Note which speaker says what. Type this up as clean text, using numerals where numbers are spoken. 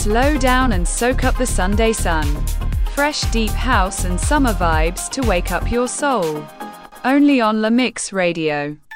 Speaker 1: Slow down and soak up the Sunday sun. Fresh deep house and summer vibes to wake up your soul. Only on La Mix Radio.